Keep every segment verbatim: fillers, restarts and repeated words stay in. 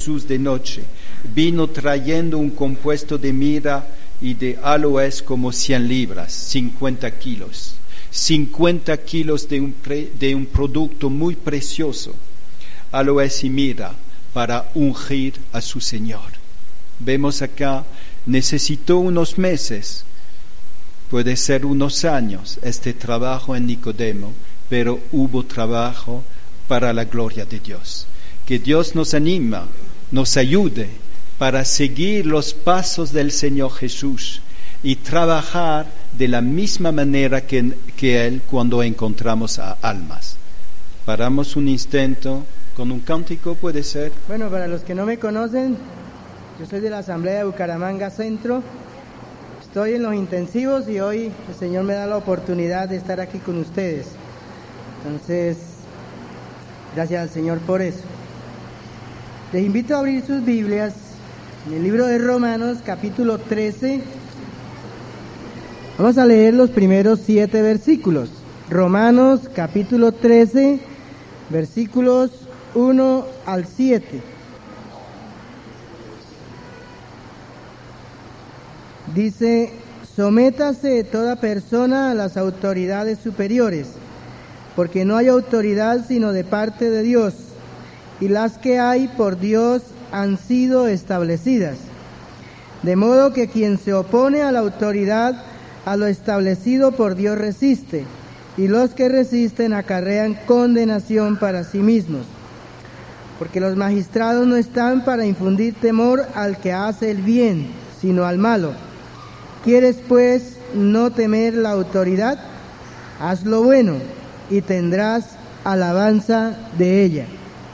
Jesús de noche, vino trayendo un compuesto de mirra y de aloes como cien libras, cincuenta kilos. cincuenta kilos de un, pre, de un producto muy precioso, aloes y mirra, para ungir a su Señor. Vemos acá, necesitó unos meses, puede ser unos años, este trabajo en Nicodemo, pero hubo trabajo para la gloria de Dios. Que Dios nos anima, nos ayude para seguir los pasos del Señor Jesús y trabajar de la misma manera que, que Él cuando encontramos a almas. Paramos un instante con un cántico, ¿puede ser? Bueno, para los que no me conocen, yo soy de la Asamblea de Bucaramanga Centro. Estoy en los intensivos y hoy el Señor me da la oportunidad de estar aquí con ustedes. Entonces, gracias al Señor por eso. Les invito a abrir sus Biblias en el libro de Romanos, capítulo trece. Vamos a leer los primeros siete versículos. Romanos, capítulo trece, versículos uno al siete. Dice: sométase toda persona a las autoridades superiores, porque no hay autoridad sino de parte de Dios, y las que hay por Dios han sido establecidas. De modo que quien se opone a la autoridad, a lo establecido por Dios resiste, y los que resisten acarrean condenación para sí mismos. Porque los magistrados no están para infundir temor al que hace el bien, sino al malo. ¿Quieres pues no temer la autoridad? Haz lo bueno y tendrás alabanza de ella.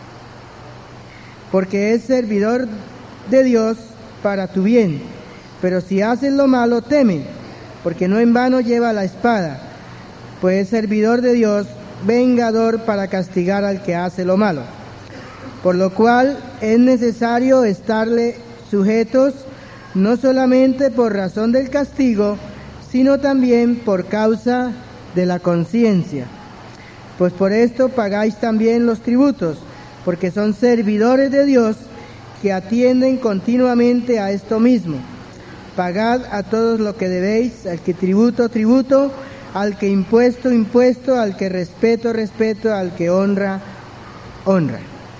Porque es servidor de Dios para tu bien. Pero si haces lo malo, teme, porque no en vano lleva la espada, pues es servidor de Dios, vengador para castigar al que hace lo malo. Por lo cual es necesario estarle sujetos, no solamente por razón del castigo, sino también por causa de la conciencia. Pues por esto pagáis también los tributos, porque son servidores de Dios que atienden continuamente a esto mismo. Pagad a todos lo que debéis, al que tributo, tributo, al que impuesto, impuesto, al que respeto, respeto, al que honra, honra.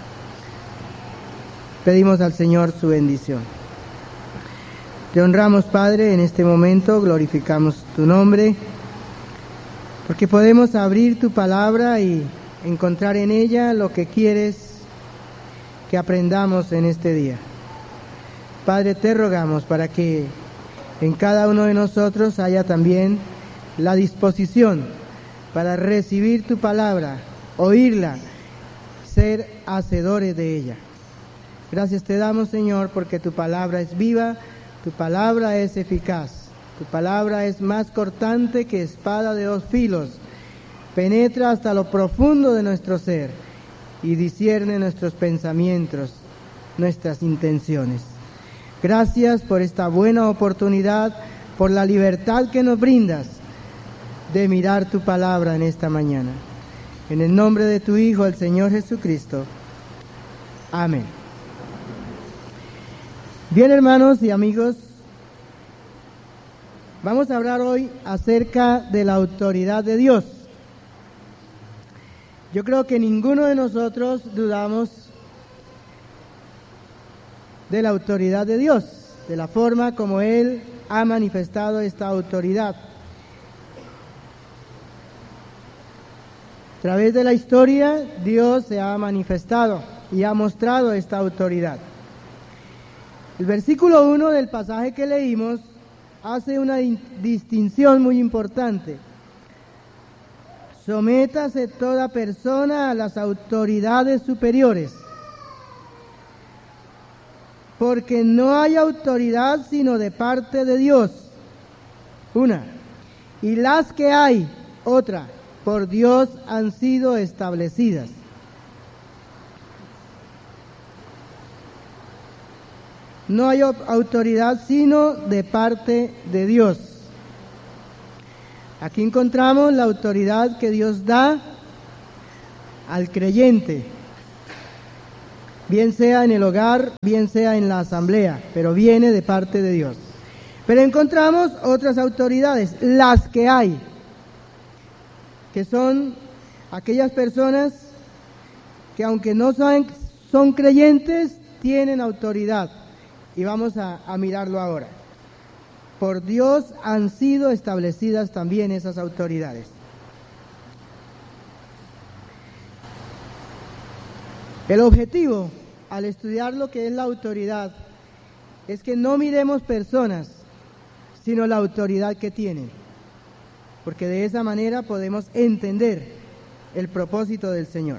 Pedimos al Señor su bendición. Te honramos, Padre, en este momento, glorificamos tu nombre, porque podemos abrir tu palabra y encontrar en ella lo que quieres que aprendamos en este día. Padre, te rogamos para que en cada uno de nosotros haya también la disposición para recibir tu palabra, oírla, ser hacedores de ella. Gracias te damos, Señor, porque tu palabra es viva, tu palabra es eficaz, tu palabra es más cortante que espada de dos filos, penetra hasta lo profundo de nuestro ser y discierne nuestros pensamientos, nuestras intenciones. Gracias por esta buena oportunidad, por la libertad que nos brindas de mirar tu palabra en esta mañana. En el nombre de tu Hijo, el Señor Jesucristo. Amén. Bien, hermanos y amigos, vamos a hablar hoy acerca de la autoridad de Dios. Yo creo que ninguno de nosotros dudamos de la autoridad de Dios, de la forma como Él ha manifestado esta autoridad. A través de la historia, Dios se ha manifestado y ha mostrado esta autoridad. El versículo uno del pasaje que leímos hace una distinción muy importante. Sométase toda persona a las autoridades superiores, porque no hay autoridad sino de parte de Dios, una, y las que hay, otra, por Dios han sido establecidas. No hay autoridad sino de parte de Dios. Aquí encontramos la autoridad que Dios da al creyente. bien sea en el hogar, bien sea en la asamblea, pero viene de parte de Dios. Pero encontramos otras autoridades, las que hay, que son aquellas personas que aunque no son, son creyentes, tienen autoridad. Y vamos a, a mirarlo ahora. Por Dios han sido establecidas también esas autoridades. El objetivo al estudiar lo que es la autoridad es que no miremos personas, sino la autoridad que tienen, porque de esa manera podemos entender el propósito del Señor.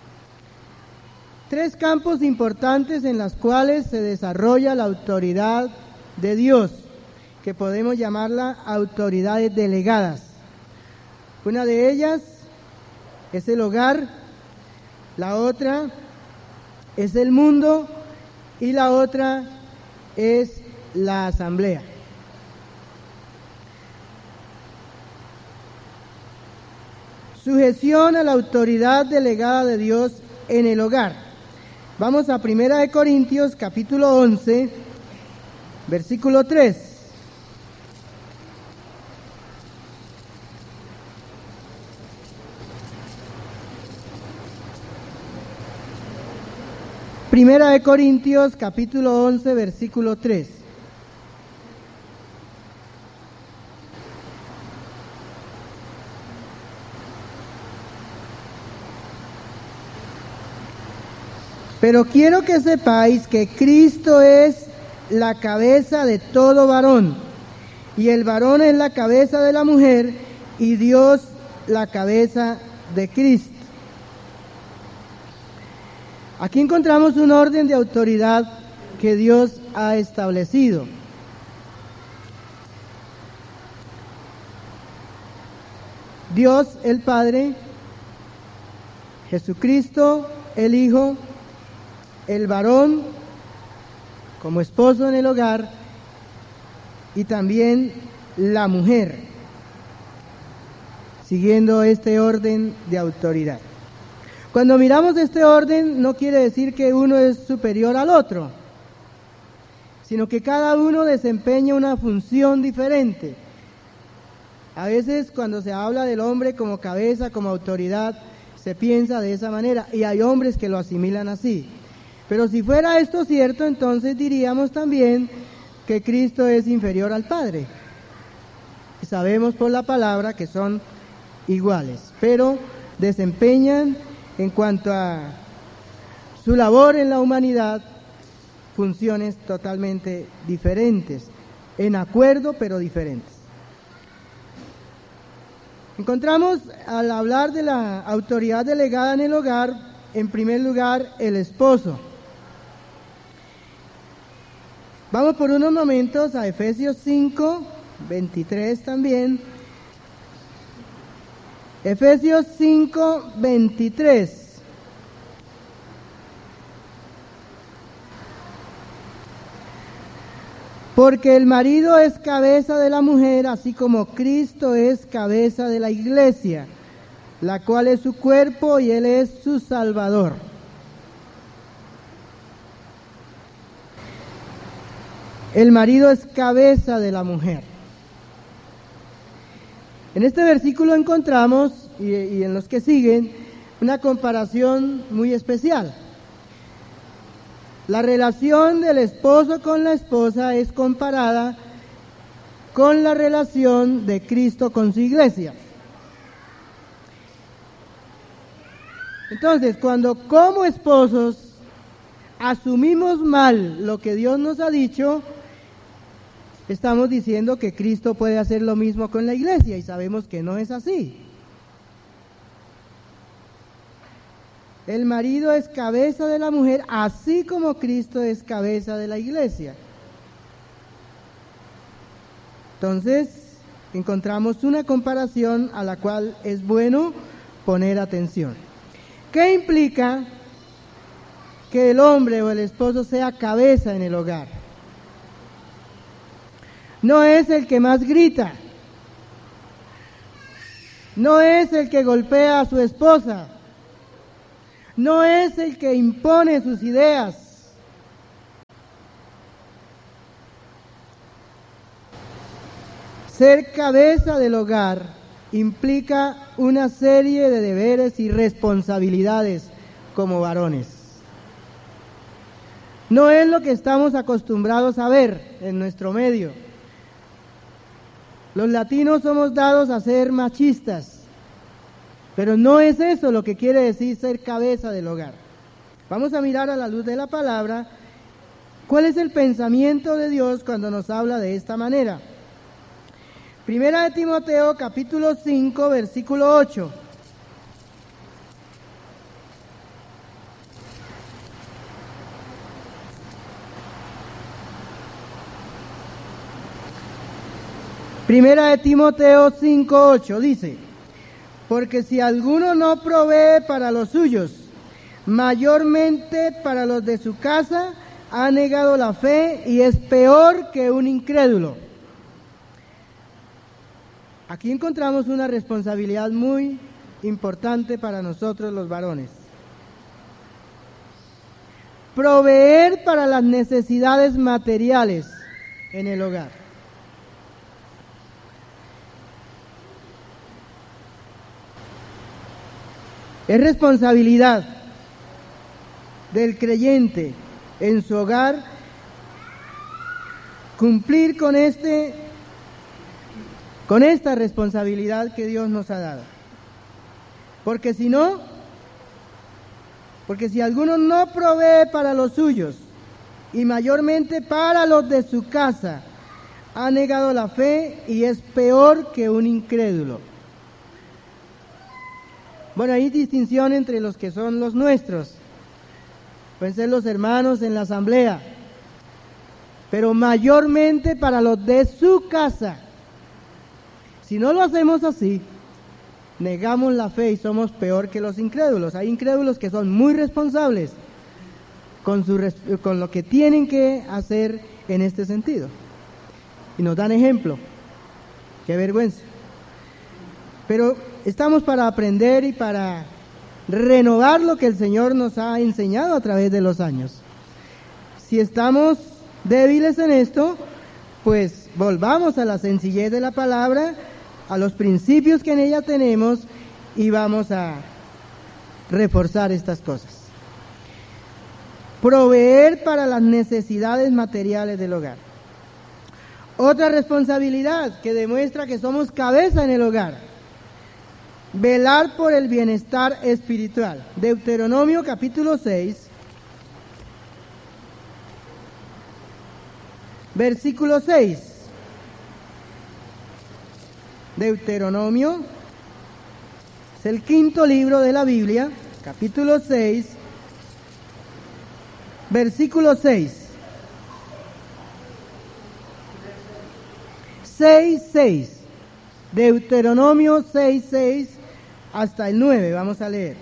Tres campos importantes en los cuales se desarrolla la autoridad de Dios, que podemos llamarla autoridades delegadas. Una de ellas es el hogar, la otra es el mundo y la otra es la asamblea. Sujeción a la autoridad delegada de Dios en el hogar. Vamos a Primera de Corintios, capítulo once, versículo tres. Primera de Corintios, capítulo once, versículo tres. Pero quiero que sepáis que Cristo es la cabeza de todo varón, y el varón es la cabeza de la mujer, y Dios la cabeza de Cristo. Aquí encontramos un orden de autoridad que Dios ha establecido. Dios el Padre, Jesucristo el Hijo, el varón como esposo en el hogar y también la mujer, siguiendo este orden de autoridad. Cuando miramos este orden, no quiere decir que uno es superior al otro, sino que cada uno desempeña una función diferente. A veces cuando se habla del hombre como cabeza, como autoridad, se piensa de esa manera, y hay hombres que lo asimilan así. Pero si fuera esto cierto, entonces diríamos también que Cristo es inferior al Padre. Sabemos por la palabra que son iguales, pero desempeñan, en cuanto a su labor en la humanidad, funciones totalmente diferentes, en acuerdo pero diferentes. Encontramos al hablar de la autoridad delegada en el hogar, en primer lugar, el esposo. Vamos por unos momentos a Efesios cinco, veintitrés también. Efesios cinco, veintitrés. Porque el marido es cabeza de la mujer, así como Cristo es cabeza de la iglesia, la cual es su cuerpo y Él es su Salvador. El marido es cabeza de la mujer. En este versículo encontramos, y, y en los que siguen, una comparación muy especial. La relación del esposo con la esposa es comparada con la relación de Cristo con su iglesia. Entonces, cuando como esposos asumimos mal lo que Dios nos ha dicho, estamos diciendo que Cristo puede hacer lo mismo con la iglesia, y sabemos que no es así. El marido es cabeza de la mujer, así como Cristo es cabeza de la iglesia. Entonces, encontramos una comparación a la cual es bueno poner atención. ¿Qué implica que el hombre o el esposo sea cabeza en el hogar? No es el que más grita, no es el que golpea a su esposa, no es el que impone sus ideas. Ser cabeza del hogar implica una serie de deberes y responsabilidades como varones. No es lo que estamos acostumbrados a ver en nuestro medio. Los latinos somos dados a ser machistas, pero no es eso lo que quiere decir ser cabeza del hogar. Vamos a mirar a la luz de la palabra cuál es el pensamiento de Dios cuando nos habla de esta manera. Primera de Timoteo, capítulo cinco, versículo ocho. Primera de Timoteo cinco, ocho dice: porque si alguno no provee para los suyos, mayormente para los de su casa, ha negado la fe y es peor que un incrédulo. Aquí encontramos una responsabilidad muy importante para nosotros los varones. Proveer para las necesidades materiales en el hogar. Es responsabilidad del creyente en su hogar cumplir con este con esta responsabilidad que Dios nos ha dado. Porque si no, porque si alguno no provee para los suyos, y mayormente para los de su casa, ha negado la fe y es peor que un incrédulo. Bueno, hay distinción entre los que son los nuestros. Pueden ser los hermanos en la asamblea, pero mayormente para los de su casa. Si no lo hacemos así, negamos la fe y somos peor que los incrédulos. Hay incrédulos que son muy responsables con, su, con lo que tienen que hacer en este sentido. Y nos dan ejemplo. Qué vergüenza. Pero estamos para aprender y para renovar lo que el Señor nos ha enseñado a través de los años. Si estamos débiles en esto, pues volvamos a la sencillez de la palabra, a los principios que en ella tenemos y vamos a reforzar estas cosas. Proveer para las necesidades materiales del hogar. Otra responsabilidad que demuestra que somos cabeza en el hogar. Velar por el bienestar espiritual. Deuteronomio capítulo seis, versículo seis. Deuteronomio es el quinto libro de la Biblia, capítulo seis, versículo seis. seis, seis. Deuteronomio seis, seis hasta el nueve, vamos a leer.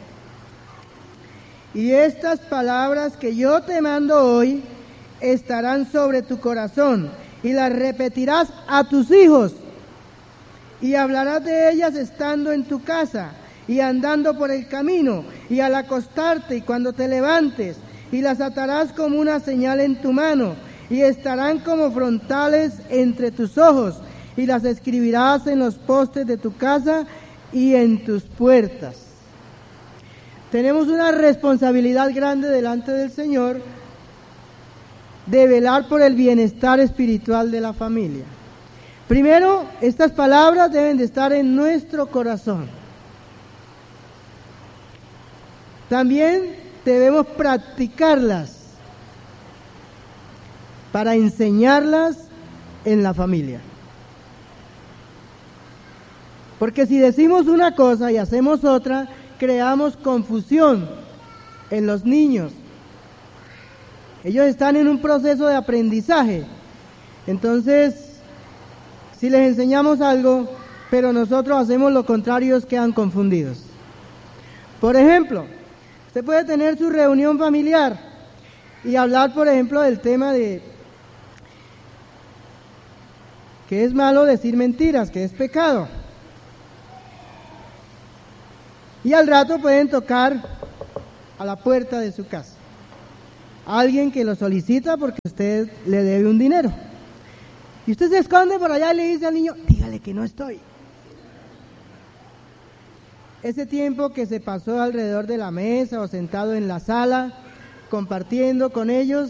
Y estas palabras que yo te mando hoy estarán sobre tu corazón y las repetirás a tus hijos y hablarás de ellas estando en tu casa y andando por el camino y al acostarte y cuando te levantes, y las atarás como una señal en tu mano y estarán como frontales entre tus ojos y las escribirás en los postes de tu casa y en tus puertas. Tenemos una responsabilidad grande delante del Señor de velar por el bienestar espiritual de la familia. Primero, estas palabras deben de estar en nuestro corazón. También debemos practicarlas para enseñarlas en la familia. Porque si decimos una cosa y hacemos otra, creamos confusión en los niños. Ellos están en un proceso de aprendizaje. Entonces, si les enseñamos algo, pero nosotros hacemos lo contrario, quedan confundidos. Por ejemplo, usted puede tener su reunión familiar y hablar, por ejemplo, del tema de que es malo decir mentiras, que es pecado. Y al rato pueden tocar a la puerta de su casa. Alguien que lo solicita porque usted le debe un dinero. Y usted se esconde por allá y le dice al niño, dígale que no estoy. Ese tiempo que se pasó alrededor de la mesa o sentado en la sala, compartiendo con ellos,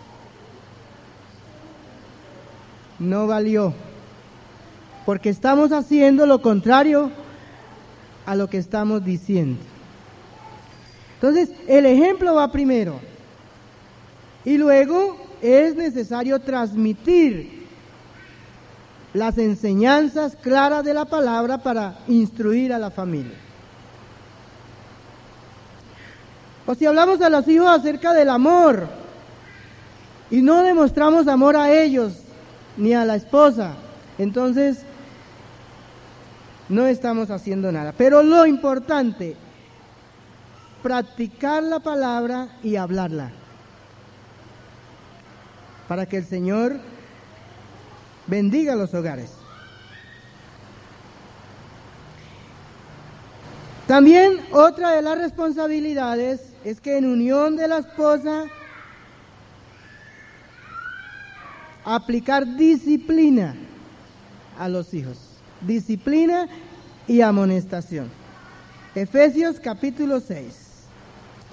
no valió. Porque estamos haciendo lo contrario a lo que estamos diciendo. Entonces, el ejemplo va primero. Y luego es necesario transmitir las enseñanzas claras de la palabra para instruir a la familia. O si hablamos a los hijos acerca del amor y no demostramos amor a ellos ni a la esposa, entonces no estamos haciendo nada. Pero lo importante, practicar la palabra y hablarla, para que el Señor bendiga los hogares. También otra de las responsabilidades es que en unión de la esposa aplicar disciplina a los hijos, disciplina y amonestación. Efesios capítulo seis.